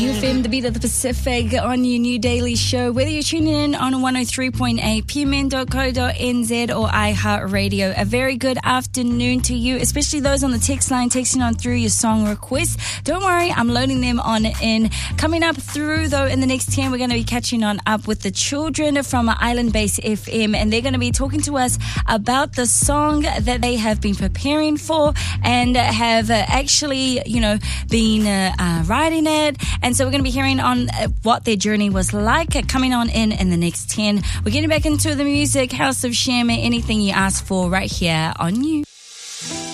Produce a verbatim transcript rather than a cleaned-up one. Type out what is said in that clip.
U F M, the beat of the Pacific, on your new daily show. Whether you're tuning in on one oh three point eight, p m n dot co dot n z or iHeartRadio, a very good afternoon to you, especially those on the text line texting on through your song requests. Don't worry, I'm loading them on in. Coming up through, though, in the next ten, we're going to be catching on up with the children from Island Base F M, and they're going to be talking to us about the song that they have been preparing for and have uh, actually, you know, been uh, uh, writing it. And so we're going to be hearing on uh, what their journey was like, uh, coming on in in the next ten. We're getting back into the music, House of Sham, anything you ask for right here on You.